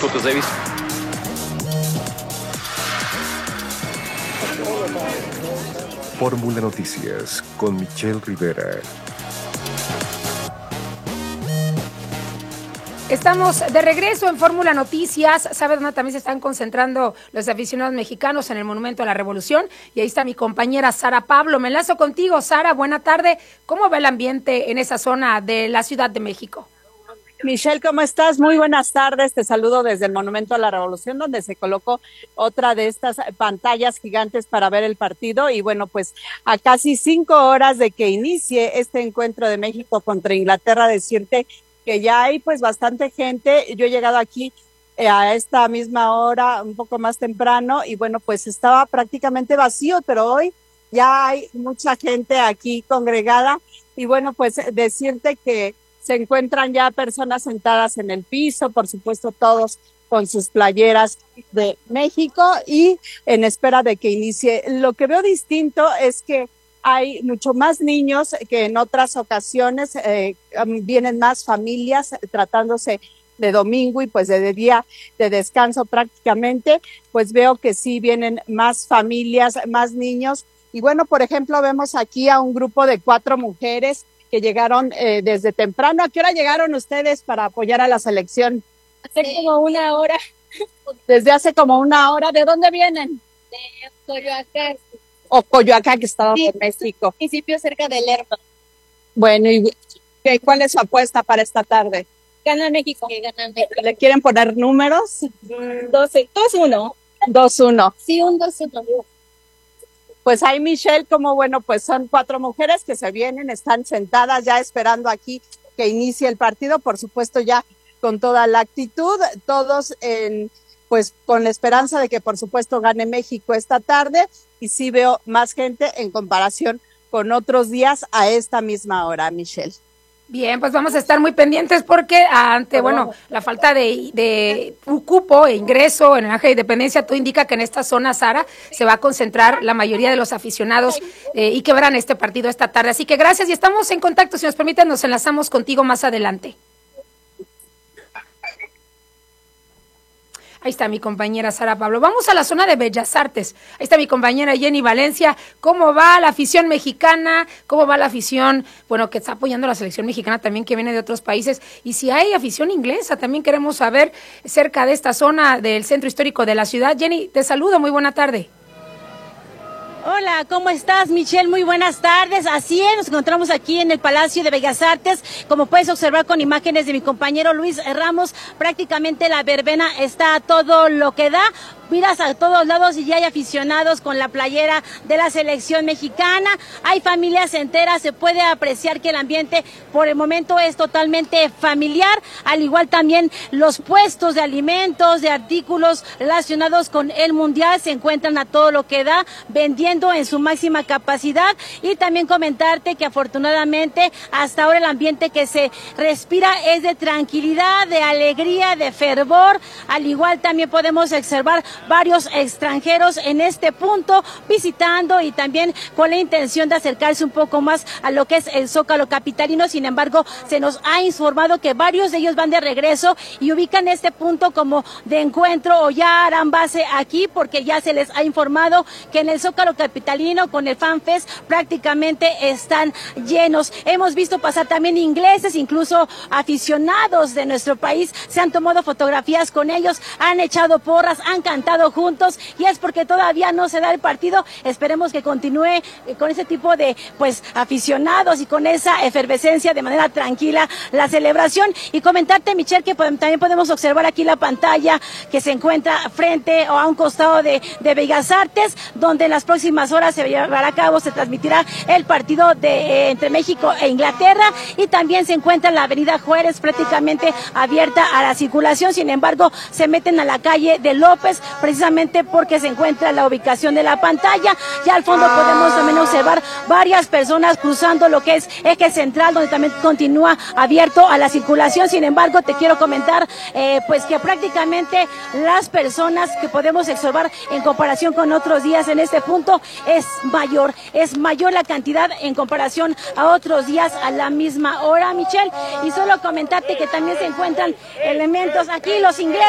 Totes Davis. Fórmula Noticias con Michelle Rivera. Estamos de regreso en Fórmula Noticias. ¿Sabe dónde también se están concentrando los aficionados mexicanos? En el Monumento a la Revolución. Y ahí está mi compañera Sara Pablo. Me enlazo contigo, Sara. Buena tarde. ¿Cómo va el ambiente en esa zona de la Ciudad de México? Michelle, ¿cómo estás? Muy buenas tardes. Te saludo desde el Monumento a la Revolución, donde se colocó otra de estas pantallas gigantes para ver el partido. Y bueno, pues a casi 5 horas de que inicie este encuentro de México contra Inglaterra, decirte que ya hay pues bastante gente. Yo he llegado aquí a esta misma hora, un poco más temprano, y bueno, pues estaba prácticamente vacío, pero hoy ya hay mucha gente aquí congregada. Y bueno, pues decirte que se encuentran ya personas sentadas en el piso, por supuesto todos con sus playeras de México y en espera de que inicie. Lo que veo distinto es que hay mucho más niños que en otras ocasiones, vienen más familias tratándose de domingo y pues de día de descanso prácticamente, pues veo que sí vienen más familias, más niños. Y bueno, por ejemplo, vemos aquí a un grupo de 4 mujeres que llegaron desde temprano. ¿A qué hora llegaron ustedes para apoyar a la selección? Hace como una hora. Desde hace como una hora. ¿De dónde vienen? De Coyoacán. O Coyoacán, Estado de México. Municipio cerca de Lerma. Bueno, ¿y cuál es su apuesta para esta tarde? Gana México. Gana México. ¿Le quieren poner números? 2-1. 2-1. Sí, un 2-1. Pues ahí, Michelle, como bueno, pues son 4 mujeres que se vienen, están sentadas ya esperando aquí que inicie el partido, por supuesto ya con toda la actitud, todos pues con la esperanza de que por supuesto gane México esta tarde, y sí veo más gente en comparación con otros días a esta misma hora, Michelle. Bien, pues vamos a estar muy pendientes porque ante, bueno, la falta de un cupo e ingreso en el Ángel de Independencia, todo indica que en esta zona, Sara, se va a concentrar la mayoría de los aficionados y que verán este partido esta tarde. Así que gracias y estamos en contacto. Si nos permiten, nos enlazamos contigo más adelante. Ahí está mi compañera Sara Pablo. Vamos a la zona de Bellas Artes. Ahí está mi compañera Jenny Valencia. ¿Cómo va la afición mexicana? ¿Cómo va la afición, bueno, que está apoyando a la selección mexicana también, que viene de otros países? Y si hay afición inglesa, también queremos saber cerca de esta zona del centro histórico de la ciudad. Jenny, te saludo. Muy buena tarde. Hola, ¿cómo estás, Michelle? Muy buenas tardes. Así es, nos encontramos aquí en el Palacio de Bellas Artes. Como puedes observar con imágenes de mi compañero Luis Ramos, prácticamente la verbena está a todo lo que da. Miras a todos lados y ya hay aficionados con la playera de la selección mexicana. Hay familias enteras, se puede apreciar que el ambiente por el momento es totalmente familiar, al igual también los puestos de alimentos, de artículos relacionados con el mundial se encuentran a todo lo que da, vendiendo en su máxima capacidad. Y también comentarte que afortunadamente hasta ahora el ambiente que se respira es de tranquilidad, de alegría, de fervor. Al igual también podemos observar varios extranjeros en este punto visitando y también con la intención de acercarse un poco más a lo que es el Zócalo capitalino. Sin embargo, se nos ha informado que varios de ellos van de regreso y ubican este punto como de encuentro o ya harán base aquí, porque ya se les ha informado que en el Zócalo capitalino con el Fan Fest prácticamente están llenos. Hemos visto pasar también ingleses, incluso aficionados de nuestro país, se han tomado fotografías con ellos, han echado porras, han cantado juntos, y es porque todavía no se da el partido. Esperemos que continúe con ese tipo de pues aficionados y con esa efervescencia de manera tranquila la celebración. Y comentarte, Michelle, que también podemos observar aquí la pantalla que se encuentra frente o a un costado de Bellas Artes, donde en las próximas horas se llevará a cabo, se transmitirá el partido entre México e Inglaterra, y también se encuentra la avenida Juárez prácticamente abierta a la circulación. Sin embargo, se meten a la calle de López precisamente porque se encuentra la ubicación de la pantalla. Ya al fondo podemos también observar varias personas cruzando lo que es eje central, donde también continúa abierto a la circulación. Sin embargo, te quiero comentar pues que prácticamente las personas que podemos observar en comparación con otros días en este punto es mayor la cantidad en comparación a otros días a la misma hora, Michelle. Y solo comentarte que también se encuentran elementos aquí, los ingleses